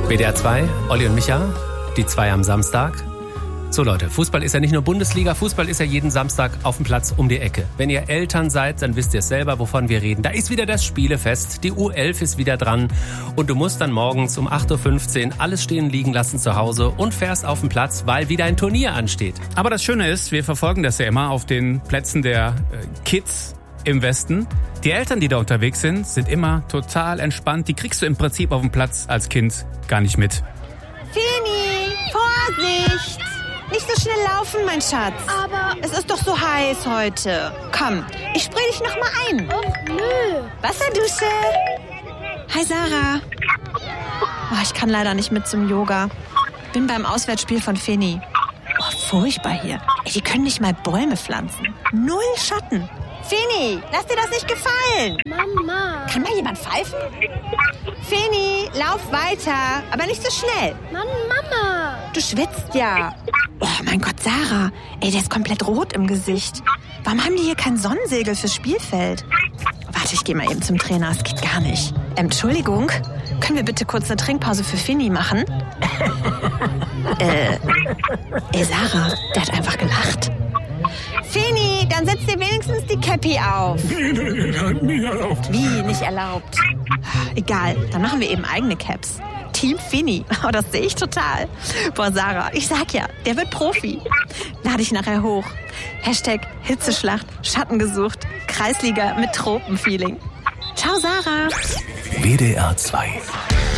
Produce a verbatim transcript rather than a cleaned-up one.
W D R zwei, Olli und Micha, die zwei am Samstag. So Leute, Fußball ist ja nicht nur Bundesliga, Fußball ist ja jeden Samstag auf dem Platz um die Ecke. Wenn ihr Eltern seid, dann wisst ihr es selber, wovon wir reden. Da ist wieder das Spielefest, die U elf ist wieder dran und du musst dann morgens um acht Uhr fünfzehn alles stehen liegen lassen zu Hause und fährst auf den Platz, weil wieder ein Turnier ansteht. Aber das Schöne ist, wir verfolgen das ja immer auf den Plätzen der äh, Kids im Westen. Die Eltern, die da unterwegs sind, sind immer total entspannt. Die kriegst du im Prinzip auf dem Platz als Kind gar nicht mit. Fini, Vorsicht! Nicht so schnell laufen, mein Schatz. Aber es ist doch so heiß heute. Komm, ich sprühe dich noch mal ein. Och, nö. Wasserdusche. Hi, Sarah. Oh, ich kann leider nicht mit zum Yoga. Bin beim Auswärtsspiel von Feni. Oh, furchtbar hier. Ey, die können nicht mal Bäume pflanzen. Null Schatten. Feni, lass dir das nicht gefallen. Mama. Kann mal jemand pfeifen? Feni, lauf weiter, aber nicht so schnell. Mann, Mama. Du schwitzt ja. Oh mein Gott, Sarah. Ey, der ist komplett rot im Gesicht. Warum haben die hier kein Sonnensegel fürs Spielfeld? Warte, ich gehe mal eben zum Trainer. Es geht gar nicht. Entschuldigung, können wir bitte kurz eine Trinkpause für Fini machen? äh, ey, Sarah, der hat einfach gelacht. Fini, dann setz dir wenigstens die Käppi auf. Nicht erlaubt. Wie, nicht erlaubt? Egal, dann machen wir eben eigene Caps. Team Fini. Oh, das sehe ich total. Boah, Sarah, ich sag ja, der wird Profi. Lade ich nachher hoch. Hashtag Hitzeschlacht, Schatten gesucht, Kreisliga mit Tropenfeeling. Ciao, Sarah. W D R zwei.